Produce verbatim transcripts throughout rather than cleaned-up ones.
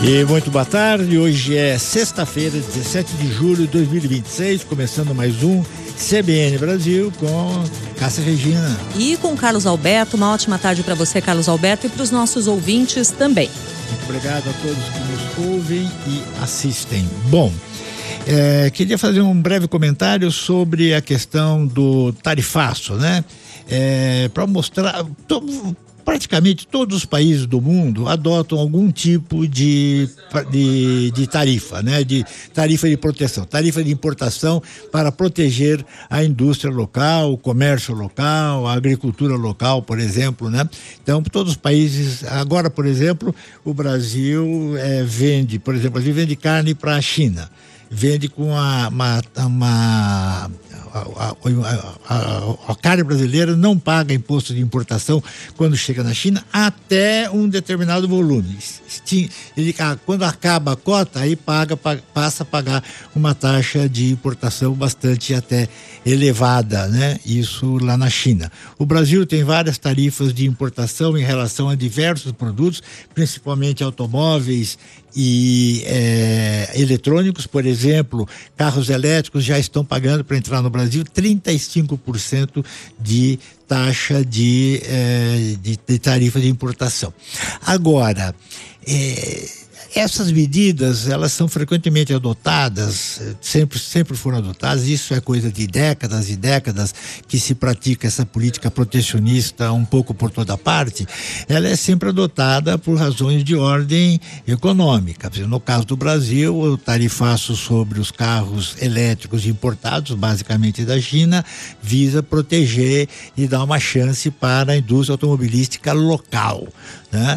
E muito boa tarde, hoje é sexta-feira, dezessete de julho de dois mil e vinte e seis, começando mais um C B N Brasil com Cássia Regina. E com Carlos Alberto. Uma ótima tarde para você, Carlos Alberto, e para os nossos ouvintes também. Muito obrigado a todos que nos ouvem e assistem. Bom, é, queria fazer um breve comentário sobre a questão do tarifaço, né? É, para mostrar... Tô, Praticamente todos os países do mundo adotam algum tipo de, de, de tarifa, né? De tarifa de proteção, tarifa de importação para proteger a indústria local, o comércio local, a agricultura local, por exemplo, né? Então, todos os países, agora, por exemplo, o Brasil é, vende, por exemplo, ele vende carne para a China, vende com a, uma, uma A, a, a, a carne brasileira não paga imposto de importação quando chega na China até um determinado volume. Ele, quando acaba a cota, aí paga, passa a pagar uma taxa de importação bastante até elevada, né? Isso lá na China. O Brasil tem várias tarifas de importação em relação a diversos produtos, principalmente automóveis e é, eletrônicos, por exemplo, carros elétricos já estão pagando para entrar no Brasil trinta e cinco por cento de taxa de, é, de, de tarifa de importação. Agora, é, essas medidas, elas são frequentemente adotadas, sempre, sempre foram adotadas, isso é coisa de décadas e décadas que se pratica essa política protecionista um pouco por toda parte. Ela é sempre adotada por razões de ordem econômica. No caso do Brasil, o tarifaço sobre os carros elétricos importados, basicamente da China, visa proteger e dar uma chance para a indústria automobilística local, né?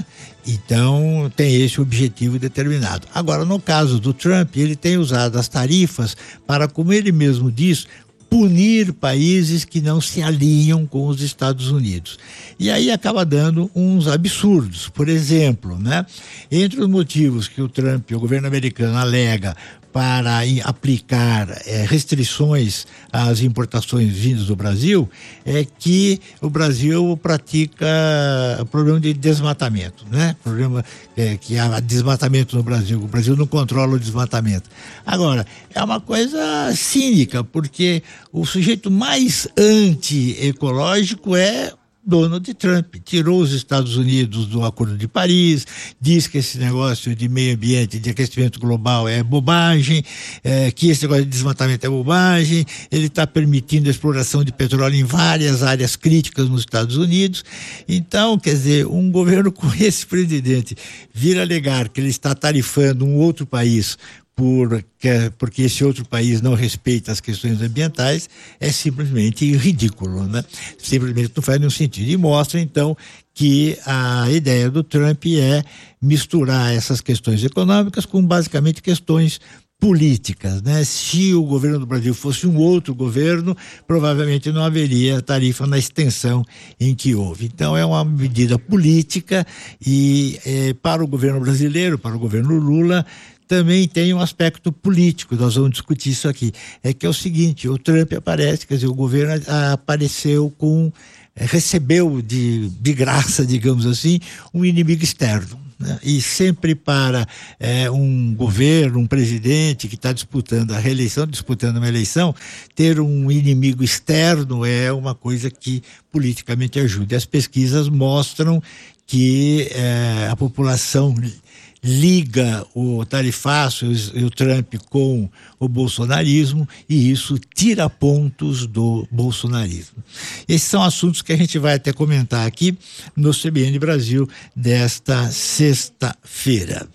Então, tem esse objetivo determinado. Agora, no caso do Trump, ele tem usado as tarifas para, como ele mesmo diz, punir países que não se alinham com os Estados Unidos. E aí acaba dando uns absurdos. Por exemplo, né? Entre os motivos que o Trump, o governo americano, alega para aplicar é, restrições às importações vindas do Brasil, é que o Brasil pratica o problema de desmatamento, né? Problema é, que há desmatamento no Brasil, o Brasil não controla o desmatamento. Agora, é uma coisa cínica, porque o sujeito mais anti-ecológico é Donald Trump. Tirou os Estados Unidos do Acordo de Paris, diz que esse negócio de meio ambiente, de aquecimento global é bobagem, é, que esse negócio de desmatamento é bobagem, ele está permitindo a exploração de petróleo em várias áreas críticas nos Estados Unidos. Então, quer dizer, um governo com esse presidente vir alegar que ele está tarifando um outro país Porque, porque esse outro país não respeita as questões ambientais, é simplesmente ridículo, né? Simplesmente não faz nenhum sentido. E mostra, então, que a ideia do Trump é misturar essas questões econômicas com, basicamente, questões políticas, né? Se o governo do Brasil fosse um outro governo, provavelmente não haveria tarifa na extensão em que houve. Então, é uma medida política e, eh, para o governo brasileiro, para o governo Lula, também tem um aspecto político, nós vamos discutir isso aqui. É que é o seguinte, o Trump aparece, quer dizer, o governo apareceu com, recebeu de, de graça, digamos assim, um inimigo externo, né? E sempre para é, um governo, um presidente que está disputando a reeleição, disputando uma eleição, ter um inimigo externo é uma coisa que politicamente ajuda. E as pesquisas mostram que é, a população liga o tarifaço e o Trump com o bolsonarismo e isso tira pontos do bolsonarismo. Esses são assuntos que a gente vai até comentar aqui no C B N Brasil desta sexta-feira.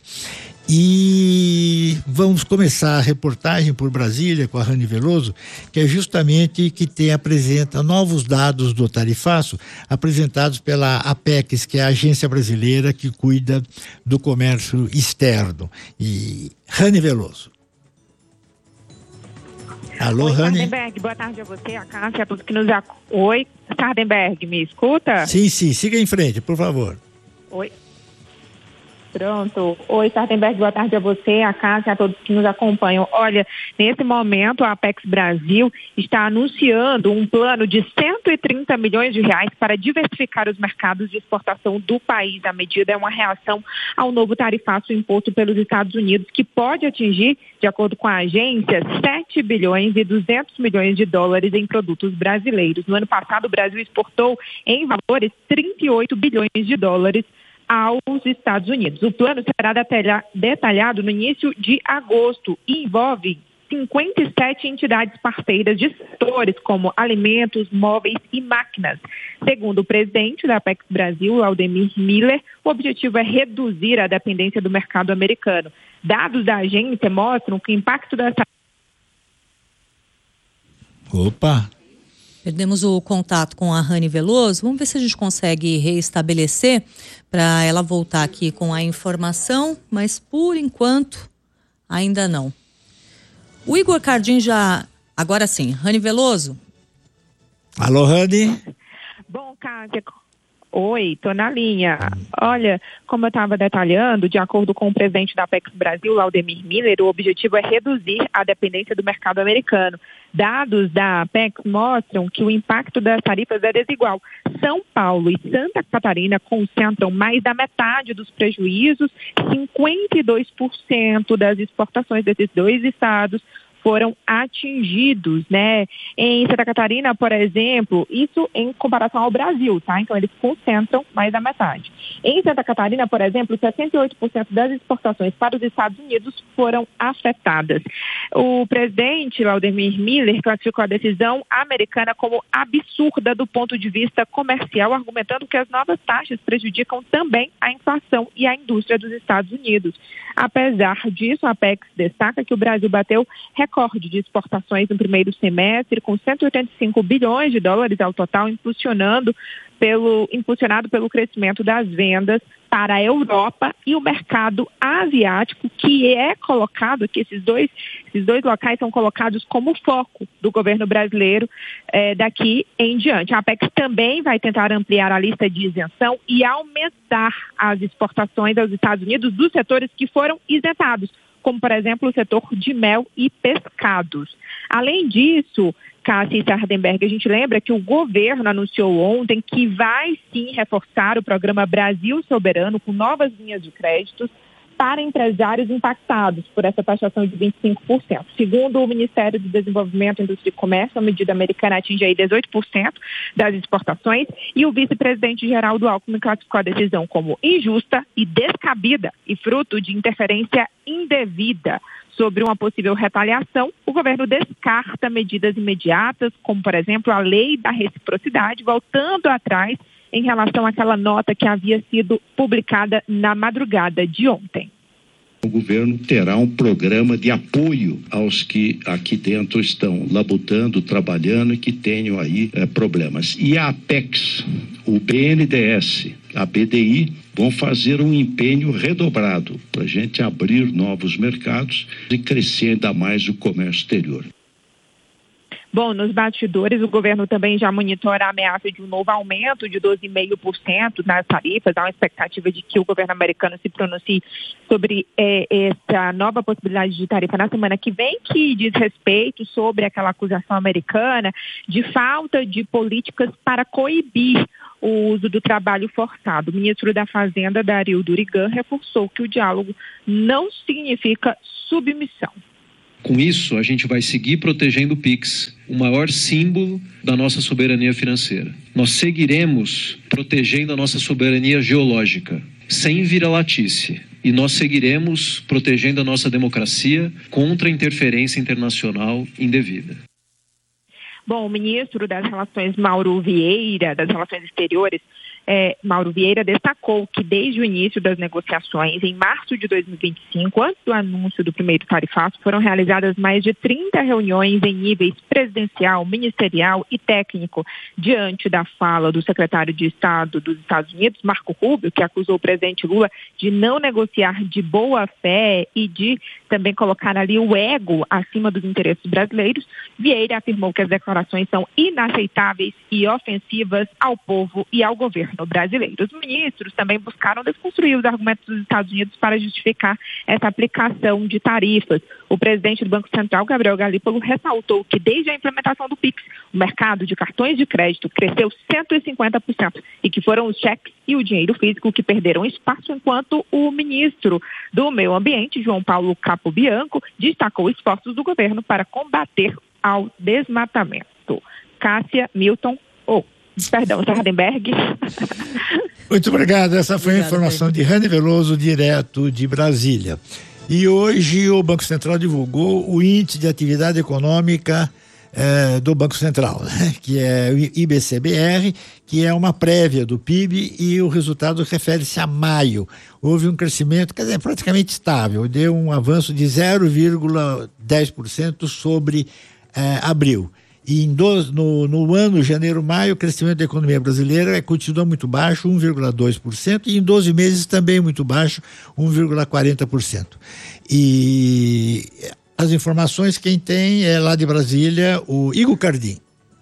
E vamos começar a reportagem por Brasília com a Rani Veloso, que é justamente que tem, apresenta novos dados do tarifaço apresentados pela APEX, que é a agência brasileira que cuida do comércio externo. E Rani Veloso. Alô, Oi, Rani. Sardenberg, boa tarde a você, a Cássia, a todos que nos... Ac... Oi, Sardenberg, me escuta? Sim, sim, siga em frente, por favor. Oi. Pronto. Oi, Sardenberg, boa tarde a você, a Cássia, a todos que nos acompanham. Olha, nesse momento a Apex Brasil está anunciando um plano de cento e trinta milhões de reais para diversificar os mercados de exportação do país. A medida é uma reação ao novo tarifaço imposto pelos Estados Unidos, que pode atingir, de acordo com a agência, sete bilhões e duzentos milhões de dólares em produtos brasileiros. No ano passado, o Brasil exportou em valores trinta e oito bilhões de dólares aos Estados Unidos. O plano será detalhado no início de agosto e envolve cinquenta e sete entidades parceiras de setores como alimentos, móveis e máquinas. Segundo o presidente da Apex Brasil, Aldemir Miller, o objetivo é reduzir a dependência do mercado americano. Dados da agência mostram que o impacto dessa... Opa! Perdemos o contato com a Rani Veloso. Vamos ver se a gente consegue reestabelecer para ela voltar aqui com a informação, mas por enquanto ainda não. O Igor Cardim já... Agora sim, Rani Veloso. Alô, Rani. Bom, Cássia... Oi, tô na linha. Olha, como eu estava detalhando, de acordo com o presidente da Apex Brasil, Aldemir Miller, o objetivo é reduzir a dependência do mercado americano. Dados da Apex mostram que o impacto das tarifas é desigual. São Paulo e Santa Catarina concentram mais da metade dos prejuízos, cinquenta e dois por cento das exportações desses dois estados foram atingidos, né? Em Santa Catarina, por exemplo, isso em comparação ao Brasil, tá? Então, eles concentram mais da metade. Em Santa Catarina, por exemplo, sessenta e oito por cento das exportações para os Estados Unidos foram afetadas. O presidente, Aldemir Miller, classificou a decisão americana como absurda do ponto de vista comercial, argumentando que as novas taxas prejudicam também a inflação e a indústria dos Estados Unidos. Apesar disso, a Apex destaca que o Brasil bateu recorde de exportações no primeiro semestre, com cento e oitenta e cinco bilhões de dólares ao total, impulsionando pelo, impulsionado pelo crescimento das vendas para a Europa e o mercado asiático, que é colocado, que esses dois, esses dois locais são colocados como foco do governo brasileiro eh, daqui em diante. A Apex também vai tentar ampliar a lista de isenção e aumentar as exportações aos Estados Unidos dos setores que foram isentados, como, por exemplo, o setor de mel e pescados. Além disso, Cássia e Sardenberg, a gente lembra que o governo anunciou ontem que vai sim reforçar o programa Brasil Soberano com novas linhas de créditos para empresários impactados por essa taxação de vinte e cinco por cento. Segundo o Ministério do Desenvolvimento, Indústria e Comércio, a medida americana atinge aí dezoito por cento das exportações e o vice-presidente Geraldo Alckmin classificou a decisão como injusta e descabida e fruto de interferência indevida. Sobre uma possível retaliação, o governo descarta medidas imediatas, como, por exemplo, a lei da reciprocidade, voltando atrás em relação àquela nota que havia sido publicada na madrugada de ontem. O governo terá um programa de apoio aos que aqui dentro estão labutando, trabalhando e que tenham aí é, problemas. E a Apex, o B N D E S, a B D I, vão fazer um empenho redobrado para a gente abrir novos mercados e crescer ainda mais o comércio exterior. Bom, nos bastidores, o governo também já monitora a ameaça de um novo aumento de doze vírgula cinco por cento nas tarifas. Há uma expectativa de que o governo americano se pronuncie sobre é, essa nova possibilidade de tarifa na semana que vem, que diz respeito sobre aquela acusação americana de falta de políticas para coibir o uso do trabalho forçado. O ministro da Fazenda, Dario Durigan, reforçou que o diálogo não significa submissão. Com isso, a gente vai seguir protegendo o Pix, o maior símbolo da nossa soberania financeira. Nós seguiremos protegendo a nossa soberania geológica, sem vira-latice. E nós seguiremos protegendo a nossa democracia contra a interferência internacional indevida. Bom, o ministro das Relações, Mauro Vieira, das Relações Exteriores, É, Mauro Vieira destacou que desde o início das negociações, em março de dois mil e vinte e cinco, antes do anúncio do primeiro tarifaço, foram realizadas mais de trinta reuniões em níveis presidencial, ministerial e técnico, diante da fala do secretário de Estado dos Estados Unidos, Marco Rubio, que acusou o presidente Lula de não negociar de boa fé e de também colocar ali o ego acima dos interesses brasileiros. Vieira afirmou que as declarações são inaceitáveis e ofensivas ao povo e ao governo. governo brasileiro. Os ministros também buscaram desconstruir os argumentos dos Estados Unidos para justificar essa aplicação de tarifas. O presidente do Banco Central, Gabriel Galípolo, ressaltou que desde a implementação do Pix, o mercado de cartões de crédito cresceu cento e cinquenta por cento e que foram os cheques e o dinheiro físico que perderam espaço, enquanto o ministro do Meio Ambiente, João Paulo Capobianco, destacou esforços do governo para combater ao desmatamento. Cássia, Milton, oh, perdão, Sardenberg. Muito obrigado. Essa foi Obrigado, a informação gente. de Rani Veloso, direto de Brasília. E hoje o Banco Central divulgou o índice de atividade econômica eh, do Banco Central, né? Que é o I B C B R, que é uma prévia do P I B, e o resultado refere-se a maio. Houve um crescimento, quer dizer, praticamente estável, deu um avanço de zero vírgula dez por cento sobre eh, abril. E em doze, no, no ano janeiro-maio, o crescimento da economia brasileira continua muito baixo, um vírgula dois por cento, e em doze meses também muito baixo, um vírgula quarenta por cento. E as informações quem tem é lá de Brasília, o Igor Cardim.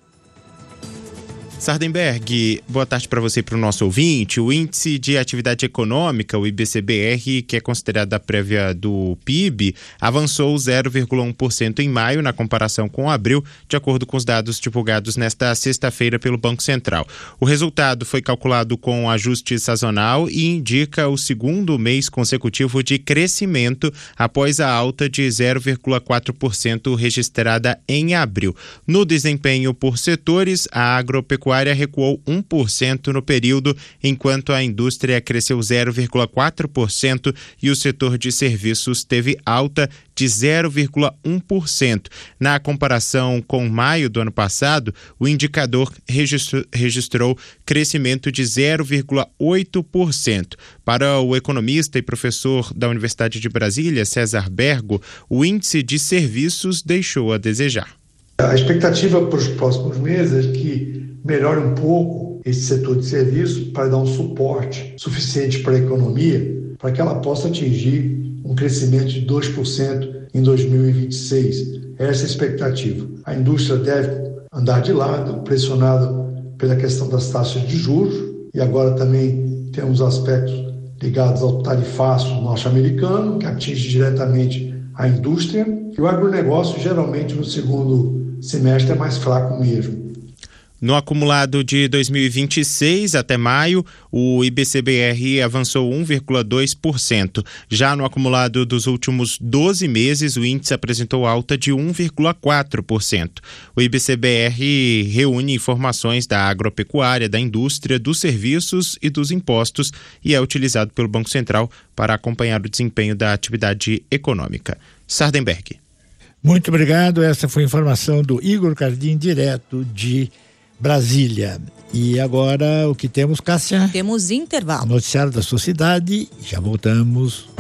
Sardenberg, boa tarde para você e para o nosso ouvinte. O índice de atividade econômica, o I B C B R, que é considerado a prévia do P I B, avançou zero vírgula um por cento em maio na comparação com abril, de acordo com os dados divulgados nesta sexta-feira pelo Banco Central. O resultado foi calculado com ajuste sazonal e indica o segundo mês consecutivo de crescimento após a alta de zero vírgula quatro por cento registrada em abril. No desempenho por setores, a agropecuária recuou um por cento no período, enquanto a indústria cresceu zero vírgula quatro por cento e o setor de serviços teve alta de zero vírgula um por cento. Na comparação com maio do ano passado, o indicador registrou, registrou crescimento de zero vírgula oito por cento. Para o economista e professor da Universidade de Brasília, César Bergo, o índice de serviços deixou a desejar. A expectativa para os próximos meses é que melhore um pouco esse setor de serviço para dar um suporte suficiente para a economia, para que ela possa atingir um crescimento de dois por cento em dois mil e vinte e seis. Essa é a expectativa. A indústria deve andar de lado, pressionada pela questão das taxas de juros, e agora também temos aspectos ligados ao tarifaço norte-americano, que atinge diretamente a indústria, e o agronegócio geralmente no segundo semestre é mais fraco mesmo. No acumulado de dois mil e vinte e seis até maio, o I B C B R avançou um vírgula dois por cento. Já no acumulado dos últimos doze meses, o índice apresentou alta de um vírgula quatro por cento. O I B C B R reúne informações da agropecuária, da indústria, dos serviços e dos impostos e é utilizado pelo Banco Central para acompanhar o desempenho da atividade econômica. Sardenberg. Muito obrigado. Essa foi a informação do Igor Cardim, direto de Brasília. E agora o que temos, Cássia? Temos intervalo. Noticiário da sua cidade. Já voltamos.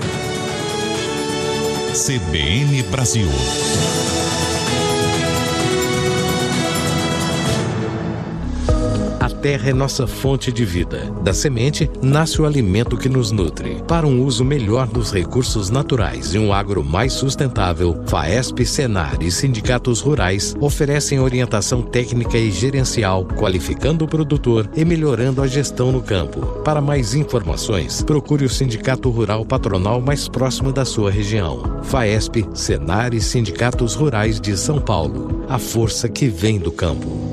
C B N Brasil. A terra é nossa fonte de vida. Da semente nasce o alimento que nos nutre. Para um uso melhor dos recursos naturais e um agro mais sustentável, FAESP, Senar e sindicatos rurais oferecem orientação técnica e gerencial, qualificando o produtor e melhorando a gestão no campo. Para mais informações, procure o sindicato rural patronal mais próximo da sua região. FAESP, Senar e sindicatos rurais de São Paulo. A força que vem do campo.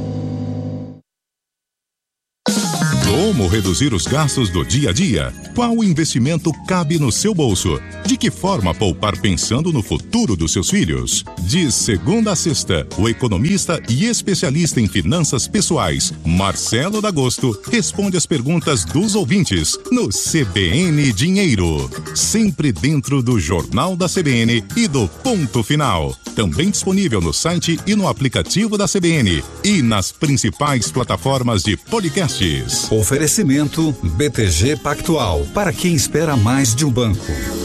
Como reduzir os gastos do dia a dia? Qual investimento cabe no seu bolso? De que forma poupar pensando no futuro dos seus filhos? De segunda a sexta, o economista e especialista em finanças pessoais, Marcelo D'Agosto, responde as perguntas dos ouvintes no C B N Dinheiro. Sempre dentro do Jornal da C B N e do Ponto Final. Também disponível no site e no aplicativo da C B N e nas principais plataformas de podcasts. Oferecimento B T G Pactual, para quem espera mais de um banco.